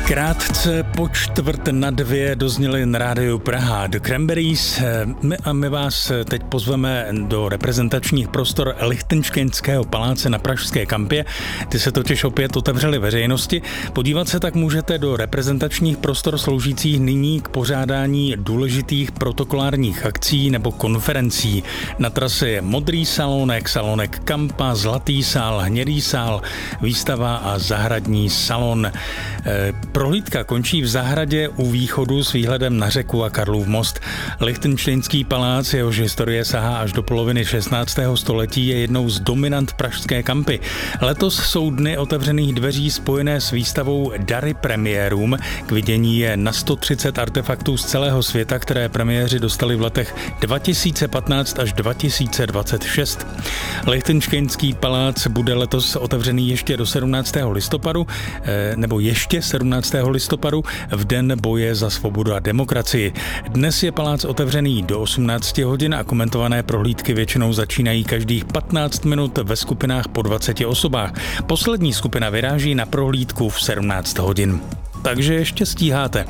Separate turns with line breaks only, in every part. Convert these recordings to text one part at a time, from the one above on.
Krátce po 1:45 dozněly na rádiu Praha The Cranberries a my vás teď pozveme do reprezentačních prostor Lichtenštejnského paláce na Pražské kampě. Ty se totiž opět otevřely veřejnosti. Podívat se tak můžete do reprezentačních prostor sloužících nyní k pořádání důležitých protokolárních akcí nebo konferencí. Na trase je modrý salonek, salonek kampa, zlatý sál, hnědý sál, výstava a zahradní salon. Prohlídka končí v zahradě u východu s výhledem na řeku a Karlův most. Lichtenštejnský palác, jehož historie sahá až do poloviny 16. století, je jednou z dominant pražské kampy. Letos jsou dny otevřených dveří spojené s výstavou Dary premiérům. K vidění je na 130 artefaktů z celého světa, které premiéři dostali v letech 2015 až 2026. Lichtenštejnský palác bude letos otevřený ještě do 17. listopadu, nebo ještě 17. listopadu, v den boje za svobodu a demokracii. Dnes je palác otevřený do 18 hodin a komentované prohlídky většinou začínají každých 15 minut ve skupinách po 20 osobách. Poslední skupina vyráží na prohlídku v 17 hodin. Takže ještě stíháte.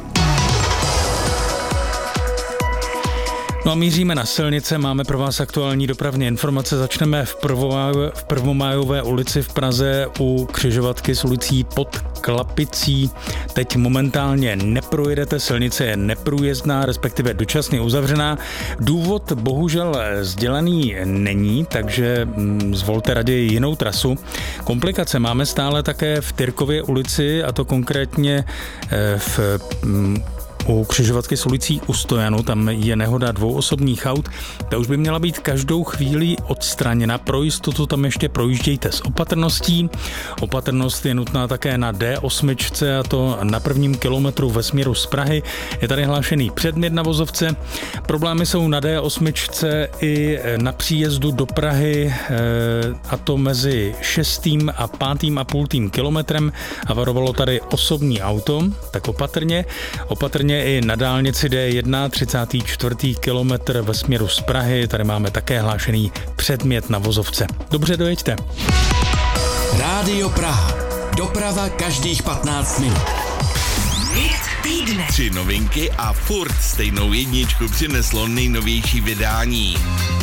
No a míříme na silnice, máme pro vás aktuální dopravní informace. Začneme v Prvomájové ulici v Praze u křižovatky s ulicí Pod Klapicí. Teď momentálně neprojedete, silnice je neprůjezdná, respektive dočasně uzavřená. Důvod bohužel sdělený není, takže zvolte raději jinou trasu. Komplikace máme stále také v Tyrkově ulici, a to konkrétně u křižovatky s ulicí u Stojanu, tam je nehoda dvouosobních aut. Ta už by měla být každou chvíli odstraněna. Pro jistotu tam ještě projíždějte s opatrností. Opatrnost je nutná také na D8, a to na prvním kilometru ve směru z Prahy. Je tady hlášený předmět na vozovce. Problémy jsou na D8 i na příjezdu do Prahy, a to mezi 6. a 5,5 kilometrem. A varovalo tady osobní auto, tak opatrně i na dálnici D1, 34. kilometr ve směru z Prahy. Tady máme také hlášený předmět na vozovce. Dobře, dojeďte.
Rádio Praha. Doprava každých 15 minut.
Hit týdne.
3 novinky a furt stejnou jedničku přineslo nejnovější vydání.